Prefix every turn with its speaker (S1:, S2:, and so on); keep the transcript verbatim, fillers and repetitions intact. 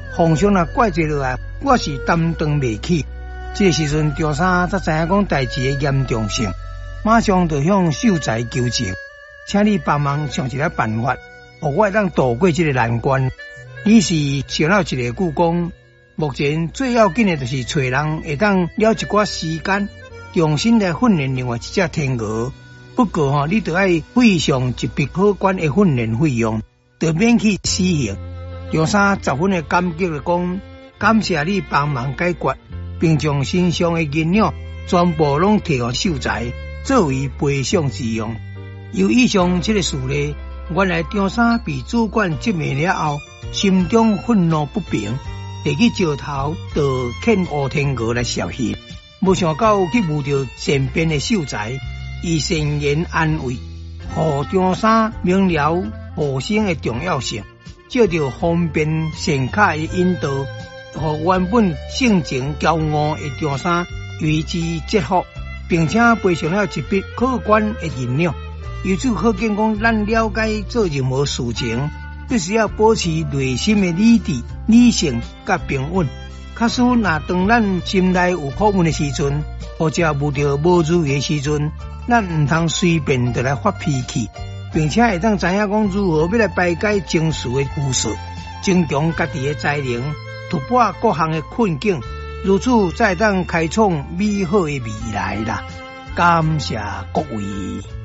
S1: 风霜若怪坐落来，我是担当袂起。这个时阵，赵三才知影讲代志的严重性，马上就向秀才求情，请你帮忙想一个办法，互我当渡过这个难关。你是想了一个句讲，目前最要紧的就是找人会当了一寡时间，用心来训练另外一只天鹅。不过吼，你就要费上一笔可观的训练费用，就免去死刑。赵三十分的感激的讲，感谢你帮忙解决，并将身上的银两全部拢摕予秀才，作为赔偿之用。由以上这个事例，原来张三被主管责骂了后，心中愤怒不平，提去石头就劝吴天鹅来效刑。没想到去遇到善变的秀才，以善言安慰，互张三明了护生的重要性，借着方便善巧的引导，互原本性情骄傲的张三为之折服，并且赔偿了一笔可观的银两。由此可见，讲咱了解做任何事情，必须要保持内心的理智、理性甲平稳。假使若当咱心内有苦闷的时阵，或者遇到无如意的时阵，咱唔通随便就来发脾气，并且会当知影讲如何要来排解情绪的苦涩，增强家己的才能，突破各项的困境，如此才会当开创美好的未来啦！感谢各位。